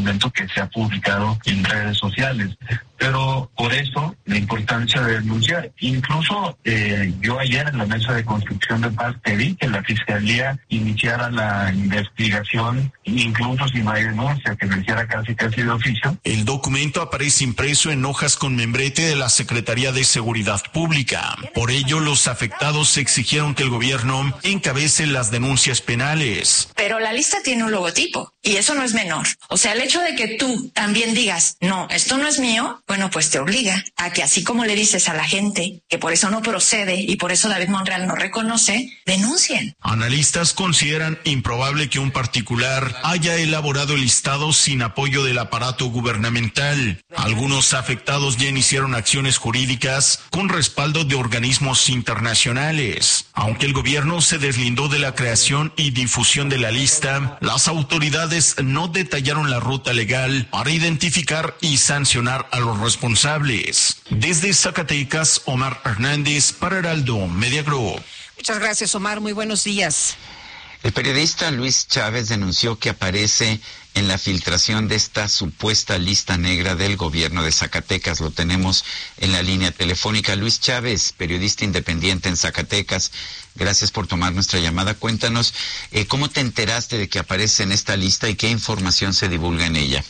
documento que se ha publicado en redes sociales. Pero por eso la importancia de denunciar. Incluso yo ayer en la mesa de construcción de paz pedí que la Fiscalía iniciara la investigación, incluso si no hay denuncia, que lo hiciera casi de oficio. El documento aparece impreso en hojas con membrete de la Secretaría de Seguridad Pública. Por ello, los afectados exigieron que el gobierno encabece las denuncias penales. Pero la lista tiene un logotipo y eso no es menor. O sea, el hecho de que tú también digas, no, esto no es mío, bueno, pues te obliga a que así como le dices a la gente que por eso no procede y por eso David Monreal no reconoce, denuncien. Analistas consideran improbable que un particular haya elaborado el listado sin apoyo del aparato gubernamental. Algunos afectados ya iniciaron acciones jurídicas con respaldo de organismos internacionales. Aunque el gobierno se deslindó de la creación y difusión de la lista, las autoridades no detallaron la ruta legal para identificar y sancionar a los responsables. Desde Zacatecas, Omar Hernández para Heraldo Media Group. Muchas gracias, Omar. Muy buenos días. El periodista Luis Chávez denunció que aparece en la filtración de esta supuesta lista negra del gobierno de Zacatecas. Lo tenemos en la línea telefónica. Luis Chávez, periodista independiente en Zacatecas. Gracias por tomar nuestra llamada. Cuéntanos, ¿cómo te enteraste de que aparece en esta lista y qué información se divulga en ella?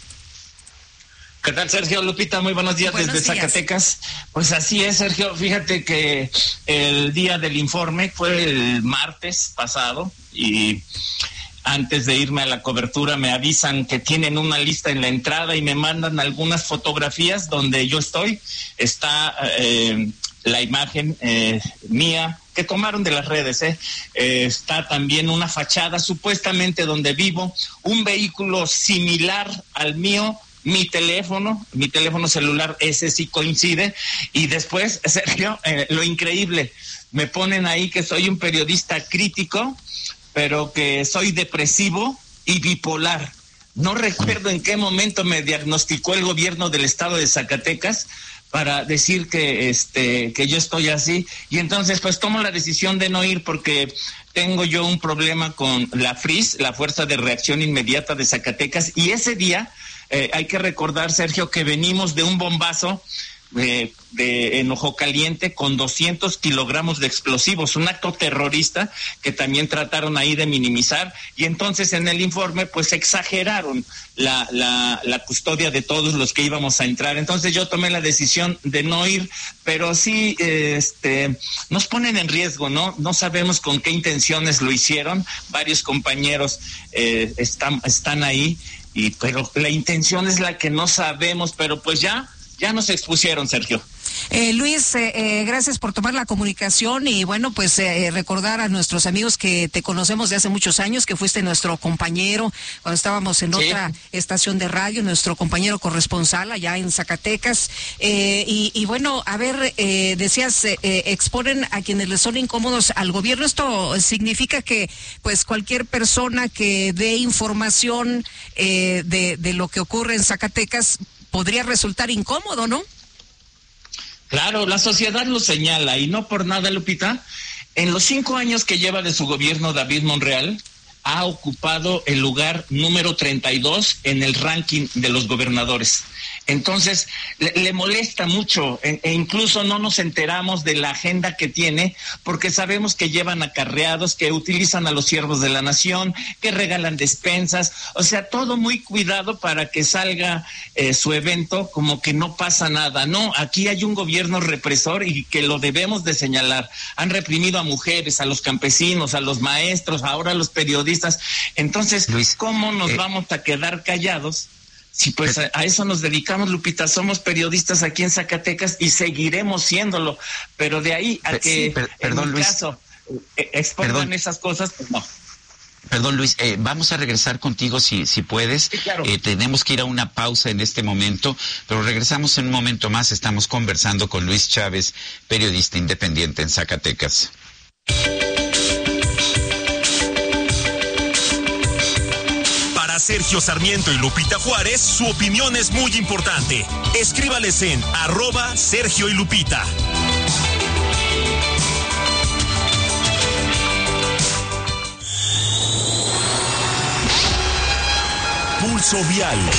¿Qué tal, Sergio? Lupita, muy buenos días desde Zacatecas. Pues así es, Sergio. Fíjate que el día del informe fue el martes pasado y antes de irme a la cobertura me avisan que tienen una lista en la entrada y me mandan algunas fotografías donde yo estoy. Está la imagen mía que tomaron de las redes. Está también una fachada supuestamente donde vivo, un vehículo similar al mío, mi teléfono celular, ese sí coincide. Y después, Sergio, lo increíble, me ponen ahí que soy un periodista crítico, pero que soy depresivo y bipolar. No recuerdo en qué momento me diagnosticó el gobierno del estado de Zacatecas para decir que yo estoy así. Y entonces pues tomo la decisión de no ir porque tengo yo un problema con la FRIS, la Fuerza de Reacción Inmediata de Zacatecas, y ese día hay que recordar, Sergio, que venimos de un bombazo en Ojo Caliente con 200 kilogramos de explosivos, un acto terrorista que también trataron ahí de minimizar, y entonces en el informe pues exageraron la custodia de todos los que íbamos a entrar. Entonces yo tomé la decisión de no ir, pero sí nos ponen en riesgo, no sabemos con qué intenciones lo hicieron. Varios compañeros están ahí, pero la intención es la que no sabemos, pero pues ya nos expusieron, Sergio. Luis, gracias por tomar la comunicación y bueno, pues recordar a nuestros amigos que te conocemos de hace muchos años, que fuiste nuestro compañero cuando estábamos en otra estación de radio, nuestro compañero corresponsal allá en Zacatecas. Y bueno, a ver, decías, exponen a quienes les son incómodos al gobierno. Esto significa que pues cualquier persona que dé información de lo que ocurre en Zacatecas podría resultar incómodo, ¿no? Claro, la sociedad lo señala y no por nada, Lupita. En los 5 años que lleva de su gobierno David Monreal, ha ocupado el lugar número 32 en el ranking de los gobernadores. Entonces, le molesta mucho e incluso no nos enteramos de la agenda que tiene, porque sabemos que llevan acarreados, que utilizan a los siervos de la nación, que regalan despensas, o sea, todo muy cuidado para que salga su evento como que no pasa nada. No, aquí hay un gobierno represor y que lo debemos de señalar. Han reprimido a mujeres, a los campesinos, a los maestros, ahora a los periodistas. Entonces, Luis, ¿cómo nos vamos a quedar callados? Sí, pues a eso nos dedicamos, Lupita. Somos periodistas aquí en Zacatecas y seguiremos siéndolo, pero de ahí a que en mi caso expongan esas cosas, pues no. Perdón, Luis, vamos a regresar contigo si puedes. Sí, claro. Tenemos que ir a una pausa en este momento, pero regresamos en un momento más. Estamos conversando con Luis Chávez, periodista independiente en Zacatecas. Sergio Sarmiento y Lupita Juárez, su opinión es muy importante. Escríbales en @Sergio y Lupita. Pulso Vial.